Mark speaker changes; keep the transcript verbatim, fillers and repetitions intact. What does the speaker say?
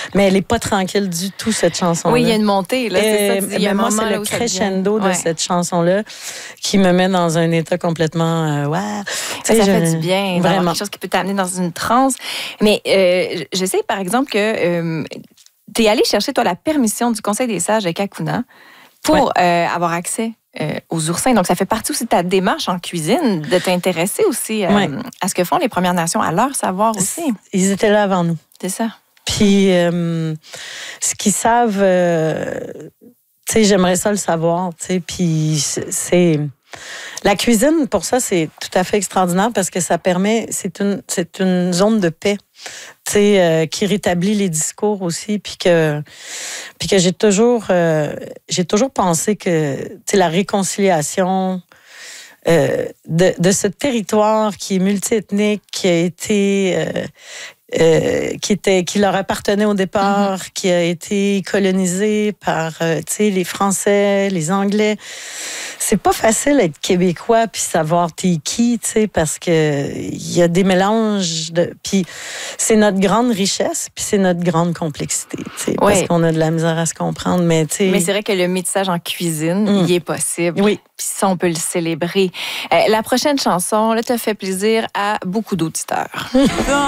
Speaker 1: Mais elle n'est pas tranquille du tout, cette chanson-là.
Speaker 2: Oui, il y a une montée. Là, c'est
Speaker 1: Et,
Speaker 2: ça, il y a un
Speaker 1: moi,
Speaker 2: moment
Speaker 1: c'est
Speaker 2: là
Speaker 1: le
Speaker 2: où ça
Speaker 1: crescendo
Speaker 2: devient...
Speaker 1: de
Speaker 2: ouais.
Speaker 1: cette chanson-là qui me met dans un état complètement... Euh, wow.
Speaker 2: Ça, ça
Speaker 1: je...
Speaker 2: fait du bien d'avoir
Speaker 1: Vraiment.
Speaker 2: quelque chose qui peut t'amener dans une transe. Mais euh, je sais, par exemple, que euh, tu es allé chercher, toi, la permission du Conseil des sages de Kakuna pour
Speaker 1: ouais.
Speaker 2: euh, avoir accès euh, aux oursins. Donc, ça fait partie aussi de ta démarche en cuisine, de t'intéresser aussi euh, ouais. à ce que font les Premières Nations, à leur savoir aussi.
Speaker 1: Ils étaient là avant nous.
Speaker 2: C'est ça.
Speaker 1: Puis, euh, ce qu'ils savent, euh, tu sais, j'aimerais ça le savoir, tu sais, puis c'est... La cuisine, pour ça, c'est tout à fait extraordinaire parce que ça permet, c'est une, c'est une zone de paix, tu sais, euh, qui rétablit les discours aussi, puis que, puis que j'ai toujours, euh, j'ai toujours pensé que, tu sais, la réconciliation euh, de, de ce territoire qui est multiethnique, qui a été, euh, euh, qui était, qui leur appartenait au départ, mm-hmm. qui a été colonisé par, euh, tu sais, les Français, les Anglais. C'est pas facile d'être québécois puis savoir t'es qui, tu sais, parce que il y a des mélanges de, puis c'est notre grande richesse puis c'est notre grande complexité, tu sais, oui. parce qu'on a de la misère à se comprendre, mais tu sais.
Speaker 2: Mais c'est vrai que le métissage en cuisine, mm. il est possible.
Speaker 1: Oui.
Speaker 2: Puis ça, on peut le célébrer. Euh, la prochaine chanson, là, te fait plaisir à beaucoup d'auditeurs.